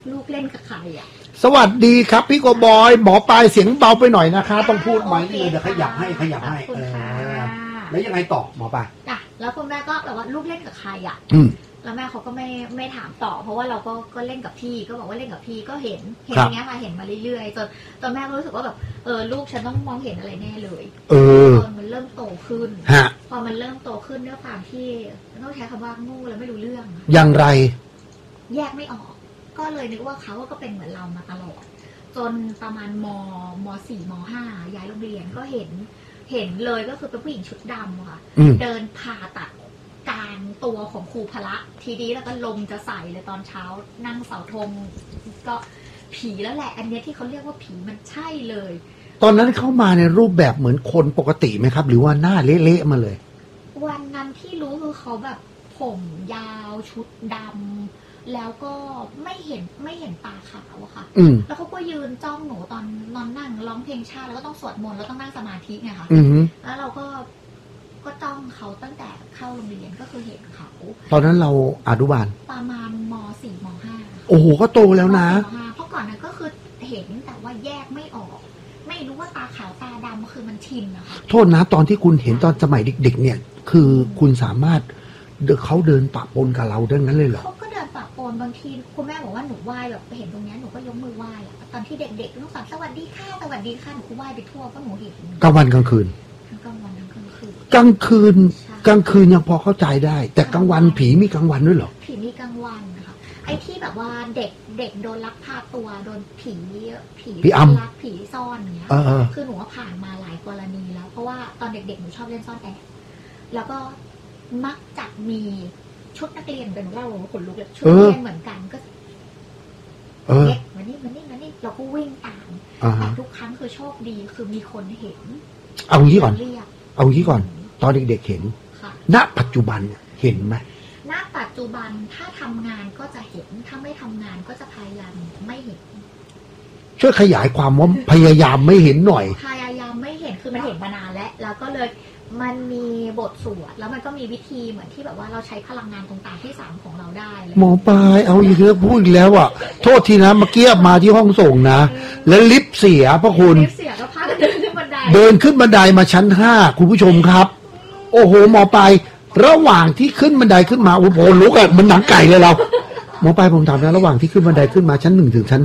ลูกเล่นกับใครอ่ะสวัสดีครับพี่โกบอยหมอปลายเสียงเบาไปหน่อยนะคะต้องพูดไหมเลยเดี๋ยวขยับให้แล้วยังไงต่อหมอปลายจ้ะแล้วคุณแม่ก็แบบว่าลูกเล่นกับใครอ่ะแล้วแม่เขาก็ไม่ถามต่อเพราะว่าเราก็เล่นกับพี่ก็บอกว่าเล่นกับพี่ก็เห็นอย่างเงี้ยค่ะเห็นมาเรื่อยๆจนแม่ก็รู้สึกว่าแบบลูกฉันต้องมองเห็นอะไรแน่เลยตอนมันเริ่มโตขึ้นพอมันเริ่มโตขึ้นด้วยความที่ต้องใช้คำว่างูแล้วไม่รู้เรื่องอย่างไรแยกไม่ออกก็เลยนึกว่าเขาก็เป็นเหมือนเรามาตลอดจนประมาณม.4 ม.5 ย้ายโรงเรียนก็เห็นเลยก็คือเป็นผู้หญิงชุดดำค่ะเดินผ่าตัดกลางตัวของครูพละทีนี้แล้วก็ลมจะใส่เลยตอนเช้านั่งเสาธงก็ผีแล้วแหละอันนี้ที่เขาเรียกว่าผีมันใช่เลยตอนนั้นเข้ามาในรูปแบบเหมือนคนปกติไหมครับหรือว่าหน้าเละๆมาเลยวันนั้นที่รู้คือเขาแบบผมยาวชุดดำแล้วก็ไม่เห็นตาขาวอะค่ะแล้วเขาก็ยืนจ้องหนูตอนนอนนั่งร้องเพลงชาติแล้วก็ต้องสวดมนต์แล้วต้องนั่งสมาธิไงคะแล้วเราก็จ้องเขาตั้งแต่เข้าโรงเรียนก็คือเห็นเขาตอนนั้นเราอนุบาลประมาณม.4 ม.5 โอ้โหก็โตแล้วนะเพราะก่อนนั้นก็คือเห็นแต่ว่าแยกไม่ออกไม่รู้ว่าตาขาวตาดำคือมันชินนะคะโทษนะตอนที่คุณเห็นตอนสมัยเด็กๆเนี่ยคือคุณสามารถเขาเดินปะปนกับเราได้งั้นเลยเหรอเขาก็เดินปะปนบางทีคุณแม่บอกว่าหนูไหว้แบบไปเห็นตรงนี้หนูก็ยกมือไหว้อะตอนที่เด็กๆต้องสั่งสวัสดีค่ะสวัสดีค่ะหนูก็ไหว้ไปทั่วก็หนูเห็นกลางวันกลางคืนกลางวันกลางคืนกลางคืนยังพอเข้าใจได้แต่กลางวันผีมีกลางวันด้วยเหรอผีมีกลางวันนะคะไอ้ที่แบบว่าเด็กโดนลักพาตัวโดนผีลักผีซ่อนเงี้ยคือหนูว่าผ่านมาหลายกรณีแล้วเพราะว่าตอนเด็กๆหนูชอบเล่นซ่อนแอบแล้วก็มักจะมีชุดนักเรียนเป็นเราขนลุกเลยชุดนักเรียนเหมือนกันก็เด็กมานี่เราก็วิ่งตามแต่ทุกครั้งคือโชคดีคือมีคนเห็นเอางี้ก่อนตอนเด็กๆเห็นณปัจจุบันเห็นไหมณปัจจุบันถ้าทำงานก็จะเห็นถ้าไม่ทำงานก็จะพยายามไม่เห็นช่วยขยายความว่าพยายามไม่เห็นหน่อยพยายามไม่เห็นคือมันเห็นมานานแล้วก็เลยมันมีบทสวดแล้วมันก็มีวิธีเหมือนที่แบบว่าเราใช้พลังงานตรงตาที่3ของเราได้หมอปลายเอาอีกแล้วพูดอีกแล้วอ่ะโทษทีนะเมื่อกี้มาที่ห้องส่งนะแล้วลิฟต์เสียพระคุณลิฟต์เสียก็พาเดินขึ้นบันไดมาชั้น5คุณผู้ชมครับโอ้โหหมอปลายระหว่างที่ขึ้นบันไดขึ้นมาโอ้โหลุกอ่ะมันหนังไก่เลยเราหมอปลายผมถามนะระหว่างที่ขึ้นบันไดขึ้นมาชั้น1ถึงชั้น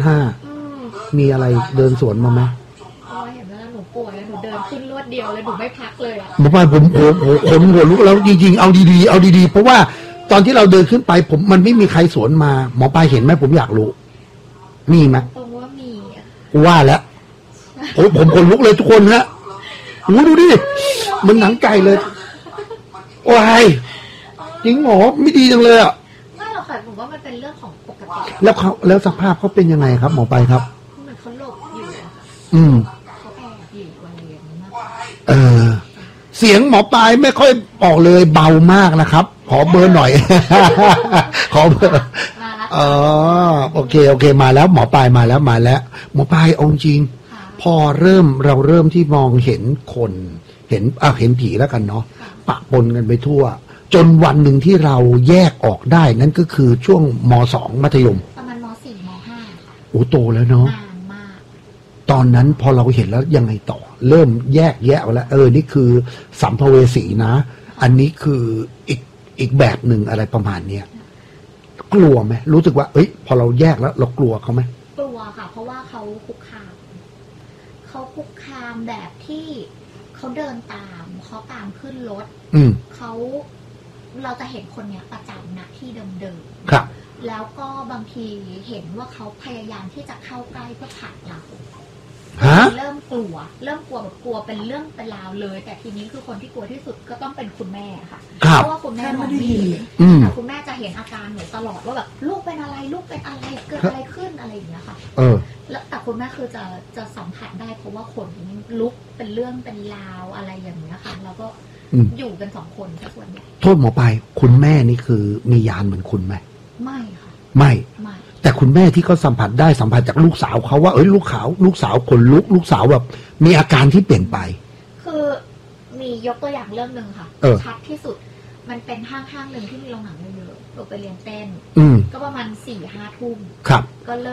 5มีอะไรเดินสวนมาไหมเห็นแล้วหนูป่วยหนูเดินขึ้นรวดเดียวเลยหนูไม่พักเลยอ่ะหมอปลายผมหัวลุกแล้วจริงๆเอาดีๆเพราะว่าตอนที่เราเดินขึ้นไปมันไม่มีใครสวนมาหมอปลายเห็นไหมผมอยากรู้มีไหมตรงว่ามีว่าแล้วโอ้ผมขนลุกเลยทุกคนฮะโอ้ดูดิมันหนังไก่เลยโอ้ยจริงหมอไม่ดีจังเลยอ่ะไม่หรอกค่ะผมว่ามันเป็นเรื่องของปกติแล้วสภาพเขาเป็นยังไงครับหมอปลายครับเหมือนเขาหลบอยู่เขาแอบอยู่อะไรอย่างนี้มากเสียงหมอปลายไม่ค่อยออกเลยเบามากนะครับขอเบอร์หน่อยขอเบอร์โอเคมาแล้วหมอปลายมาแล้วหมอปลายองค์จริงพอเราเริ่มที่มองเห็นคนเห็นผีแล้วกันเนาะปะปนกันไปทั่วจนวันหนึ่งที่เราแยกออกได้นั่นก็คือช่วงม.2 มัธยมประมาณม.4 ม.5 โอ้โตแล้วเนาะนานมากตอนนั้นพอเราเห็นแล้วยังไงต่อเริ่มแยกแยะแล้วนี่คือสัมภเวสีนะอันนี้คืออีกแบบหนึ่งอะไรประมาณเนี้ยกลัวไหมรู้สึกว่าพอเราแยกแล้วเรากลัวเขาไหมกลัวค่ะเพราะว่าเขาคุกคามแบบที่เขาเดินตามเขาตามขึ้นรถเราจะเห็นคนเนี้ยประจำนะที่เดิมๆครับแล้วก็บางทีเห็นว่าเขาพยายามที่จะเข้าใกล้เพื่อผลักเราเริ่มกลัวแบบกลัวเป็นเรื่องเป็นราวเลยแต่ทีนี้คือคนที่กลัวที่สุดก็ต้องเป็นคุณแม่ค่ะเพราะว่าคุณแม่มองไม่เห็นแต่คุณแม่จะเห็นอาการหนูตลอดว่าแบบลูกเป็นอะไรเกิดอะไรขึ้นอะไรอย่างเงี้ยค่ะแล้วแต่คุณแม่คือจะสัมผัสได้เพราะว่าขนลุกเป็นเรื่องเป็นราวอะไรอย่างเงี้ยค่ะแล้วก็อยู่กัน2 คนส่วนใหญ่โทษหมอปลายคุณแม่นี่คือมียานเหมือนคุณไหมไม่ค่ะไม่แต่คุณแม่ที่เขาสัมผัสจากลูกสาวเขาว่าลูกสาวขนลุกลูกสาวแบบมีอาการที่เปลี่ยนไปคือมียกตัวอย่างเรื่องนึงค่ะชัดที่สุดมันเป็นห้างหนึ่งที่มีโรงหนังเยอะๆเราไปเรียนเต้นก็ประมาณ4-5 ทุ่มก็เริ่ม